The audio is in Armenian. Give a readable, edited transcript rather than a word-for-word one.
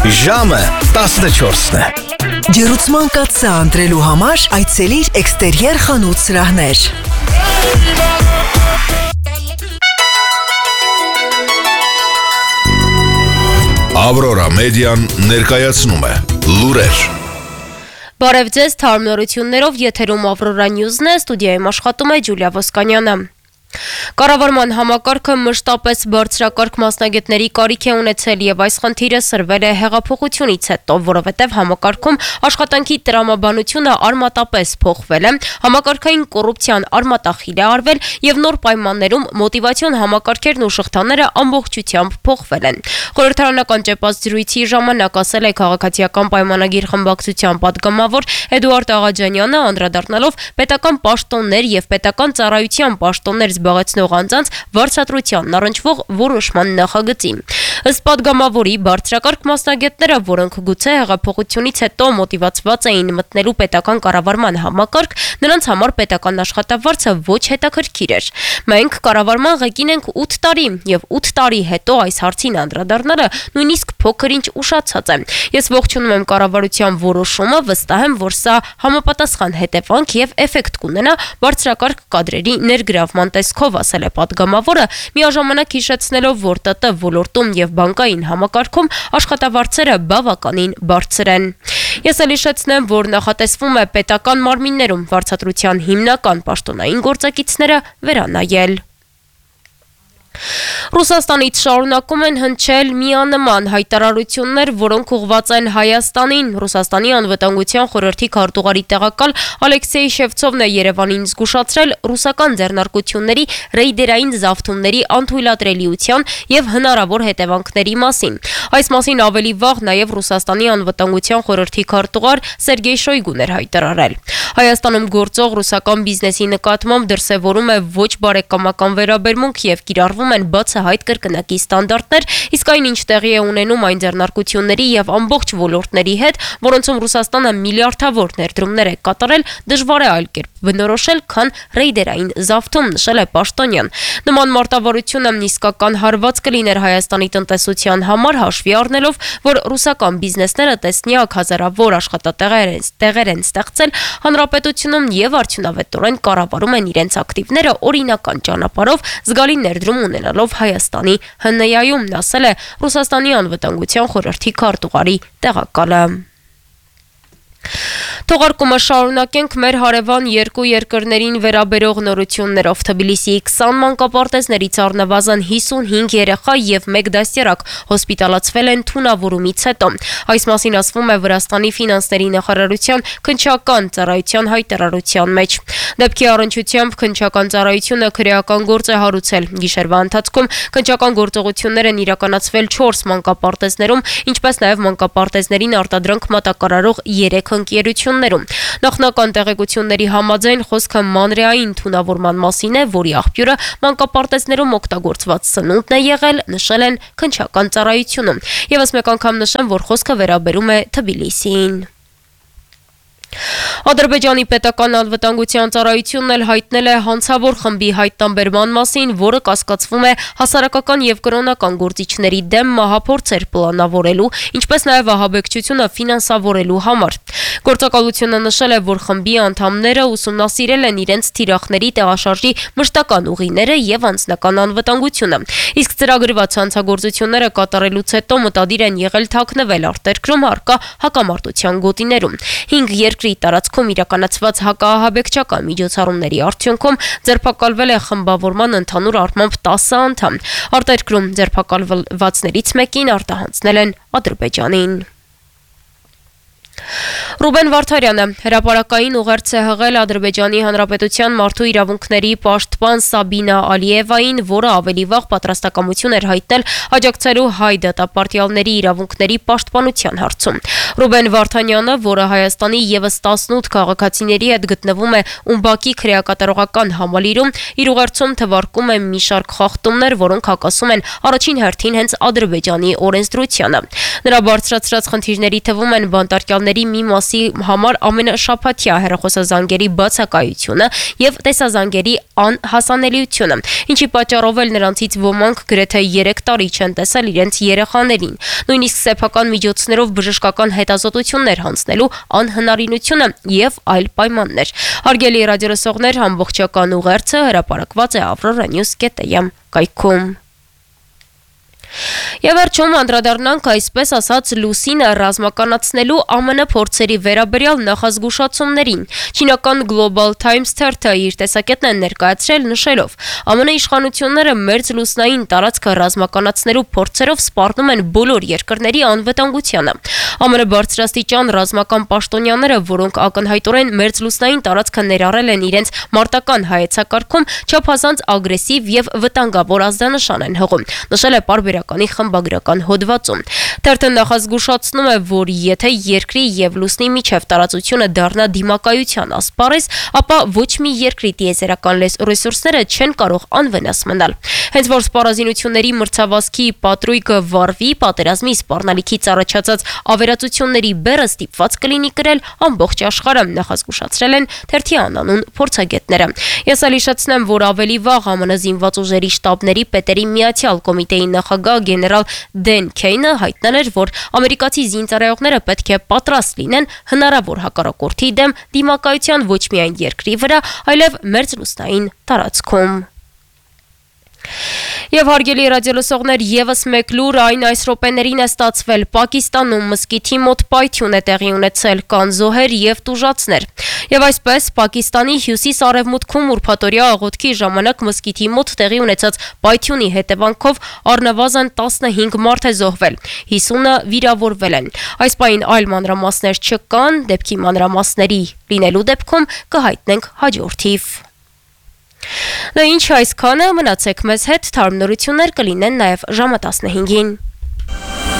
Ժամը 14-ն է։ Ջերուցման կաթսա ընտրելու համար այցելիր Էքստերիեր խանութ սրահներ։ Ավրորա մեդիան ներկայացնում է լուրեր։ Բարև ձեզ, թարմ նորություններով եթերում Ավրորա Նյուզն է, ստուդիայում աշխատում է Ջուլիա Ոսկանյանը։ Կառավարման համակարգը մշտապես բարձրակարգ մասնագետների կարիք է ունեցել եւ այս խնդիրը սրվել է հեղափոխությունից հետո, որովհետեւ համակարգում աշխատանքի տրամաբանությունը արմատապես փոխվել է, համակարգային կոռուպցիան արմատախիլ է արվել եւ նոր պայմաններում մոտիվացիոն համակարգերն ու շղթաները ամբողջությամբ փոխվել են։ Խորհրդարանական ճեպած զրույցի ժամանակ ասել է քաղաքացիական պայմանագիր խմբակցության պատգամավոր Էդուարդ Աղաջանյանը, անդրադառնալով պետական պաշտոններ եւ պետական ծառայության պաշտոններ զբաղեցնող անձանց վարձատրությանն առնչվող որոշման նախագծի։ Ըստ պատգամավորի, բարձրակարգ մասնագետները, որոնք գուցե հեղափոխությունից հետո մոտիվացված էին մտնելու պետական կառավարման համակարգ, նրանց համար պետական աշխատավարձը ոչ հետաքրքիր էր։ Մենք կառավարման ղեկին ենք 8 տարի եւ 8 տարի հետո այս հարցին անդրադառնալը նույնիսկ փոքր-ինչ ուշացած է։ Ես ողջունում եմ կառավարության որոշումը, վստահ եմ, որ սա համապատասխան հետևանք եւ էֆեկտ կունենա բարձրակարգ կադրերի ներգրավման տեսքով, ասել է պատգամավորը, միաժամանակ հիշեցնելով, որ ՏՏ ոլորտում եւ բանկային համակարգում աշխատավարձերը բավականին բարձր են։ Ես էլ հիշեցնեմ, որ նախատեսվում է պետական մարմիններում վարձատրության հիմնական պաշտոնային գործակիցները վերանայել։ Ռուսաստանից շարունակում են հնչել միանման հայտարարություններ, որոնք ուղղված են Հայաստանին։ Ռուսաստանի անվտանգության խորհրդի քարտուղարի տեղակալ Ալեքսեյ Շևցովն է Երևանին զգուշացրել ռուսական ձեռնարկությունների ռեյդերային զավթումների անթույլատրելիության եւ հնարավոր հետևանքների մասին։ Այս մասին ավելի վաղ նաեւ Ռուսաստանի անվտանգության խորհրդի քարտուղար Սերգեյ Շոյգուն էր հայտարարել։ Հայաստանում գործող ռուսական բիզնեսի նկատմամբ դրսևորում է ոչ բարեկամական վերաբերմունք եւ կիրառվում են բացահայտ կրկնակի ստանդարտներ, իսկ այն ինչ տեղի է ունենում այն ձեռնարկությունների եւ ամբողջ ոլորտների հետ, որոնցում Ռուսաստանը միլիարդավոր ներդրումներ է կատարել, դժվար է այլ կերպ բնորոշել, քան ռեյդերային զավթում, նշել է պաշտոնյան։ Նման մարտավարությունը իսկական հարված կլիներ Հայաստանի տնտեսության համար, հաշվի առնելով, որ ռուսական բիզնեսները տեսնյակ հազարավոր աշխատատեղեր են ստեղծել հանրապետությունում եւ արդյունավետորեն կառավարում են իրենց ակտիվները օրինական ճանապարհով, զգալի ներդրում ունենալով Հայաստանի ՀՆԱ-ում, ասել է Ռուսաստանի անվտանգության խորհրդի քարտուղարի տեղակալը։ Թողարկումը շարունակենք մեր հարևան երկու երկրներին վերաբերող նորություններով։ Թբիլիսիի 20 մանկապարտեզներից առնվազն 55 երեխա եւ 1 դաստիարակ հոսպիտալացվել են թունավորումից հետո։ Այս մասին ասվում է Վրաստանի ֆինանսների նախարարության քննչական ծառայության հայտարարության մեջ։ Դեպքի առնչությամբ քննչական ծառայությունը քրեական գործ է հարուցել։ Գիշերվա ընթացքում քննչական գործողություններ են իրականացվել 4 մանկապարտեզներում, ինչպես նաեւ մանկապարտեզներին արտադրանք մատակարարող 3 ընկերություններում։ Նախնական տեղեկությունների համաձայն խոսքը մանրեային թունավորման մասին է, որի աղբյուրը մանկապարտեզներում օգտագործված սնունդն է եղել, նշել են քննչական ծառայությունում։ Եվս մեկ անգամ նշեմ, որ խոսքը վերաբերում է Թբիլիսիին։ Ադրբեջանի պետական անվտանգության ծառայությունն էլ հայտնել է հանցավոր խմբի հայտնաբերման մասին, որը կասկածվում է հասարակական եւ կրոնական գործիչների դեմ մահափորձեր պլանավորելու, ինչպես նաեւ ահաբեկչությունը ֆինանսավորելու համար։ Գործակալությունը նշել է, որ խմբի անդամները ուսումնասիրել են իրենց թիրախների տեղաշարժի մշտական ուղիները եւ անձնական անվտանգությունը։ Իսկ ծրագրված հանցագործությունները կատարելուց հետո մտադիր են եղել թաքնվել արտերկրում առկա հակամարտության գոտիներում։ 5 երկրի տարածքում իրականացված հակաահաբեկչական միջոցառումների արդյունքում ձերբակալվել է խմբավորման ընդհանուր առմամբ 10 անդամ։ Արտերկրում ձերբակալվածներից մեկին արտահանձնել են Ադրբեջանին։ Ռուբեն Վարդարյանը հրապարակային ուղերձ է հղել Ադրբեջանի Հանրապետության մարդու իրավունքների պաշտպան Սաբինա Ալիևային, որը ավելի վաղ պատրաստակամություն էր հայտնել աջակցելու հայ դատապարտյալների իրավունքների պաշտպանության հարցում։ Ռուբեն Վարդանյանը, որը Հայաստանի եւս 18 քաղաքացիների հետ գտնվում է Ումբակի քրեակատարողական համալիրում, իր ուղերձում թվարկում է մի շարք խախտումներ, որոնք հակասում են առաջին հերթին հենց Ադրբեջանի օրենսդրությանը։ Նրա բարձրացրած խնդիրների թվում են բանտարկյալների հաղորդումների մի մասի համար ամենաշաբաթյա հեռախոսազանգերի բացակայությունը եւ տեսազանգերի անհասանելիությունը, ինչի պատճառով էլ նրանցից ոմանք գրեթե 3 տարի չեն տեսել իրենց երեխաներին։ Նույնիսկ սեփական միջոցներով բժշկական հետազոտություններ հանձնելու անհնարինությունը եւ այլ պայմաններ։ Հարգելի ռադիոլսողներ, ամբողջական ուղերձը հրապարակված է avroranews.am կայքում։ Եվ վերջում անդրադառնանք այսպես ասած լուսինը ռազմականացնելու ԱՄՆ փորձերի վերաբերյալ նախազգուշացումներին։ Չինական Global Times թերթը իր տեսակետն է ներկայացրել նշելով. ԱՄՆ իշխանությունները մերձ լուսնային տարածքը ռազմականացնելու փորձերով սպառնում են բոլոր երկրների անվտանգությանը։ ԱՄՆ բարձրաստիճան ռազմական պաշտոնյաները, որոնք ակնհայտորեն մերձ լուսնային տարածքը ներառել են իրենց մարտական հայեցակարգում, չափազանց ագրեսիվ եւ վտանգավոր ազդանշան են հղում, նշել է պարբերականի խմբագրական հոդվածում։ Թերթը նախազգուշացնում է, որ եթե երկրի եւ լուսնի միջև տարածությունը դառնա դիմակայության ասպարեզ, ապա ոչ մի երկրի տիեզերական ռեսուրսները չեն կարող անվնաս մնալ։ Հենց որ սպառազինությունների մրցավազքի պատրույգը վառվի, պատերազմի սպառնալիքից առաջացած ավերածությունների բեռը ստիպված կլինի կրել ամբողջ աշխարհը, նախազգուշացրել են թերթի անանուն փորձագետները։ Ես էլ հիշեցնեմ, որ ավելի վաղ ԱՄՆ զինված ուժերի շտաբների պետերի միացյալ կոմիտեի նախագահ գեներալ Դեն Քեյնը հայտնել էր, որ ամերիկացի զինծառայողները պետք է պատրաստ լինեն հնարավոր հակառակորդի դեմ դիմակայության ոչ միայն երկրի վրա, այլև մերձլուսնային տարածքում։ Եվ հարգելի ռադիոլսողներ, եւս մեկ լուր այն այս րոպեներին է ստացվել։ Պակիստանում մզկիթի մոտ պայթյուն է տեղի ունեցել, կան զոհեր եւ տուժածներ։ Եվ այսպես Պակիստանի հյուսիս-արևմուտքում ուրբաթօրյա աղոթքի ժամանակ մզկիթի մոտ տեղի ունեցած պայթյունի հետևանքով առնվազն 15 մարդ է զոհվել, 50-ը վիրավորվել են։ Այս պահին այլ մանրամասներ չկան, դեպքի մանրամասների լինելու դեպքում կհայտնենք հաջորդիվ։ Դա ինչ այսքանը, մնացեք մեզ հետ, թարմ նորություններ կլինեն նաև ժամը 15-ին։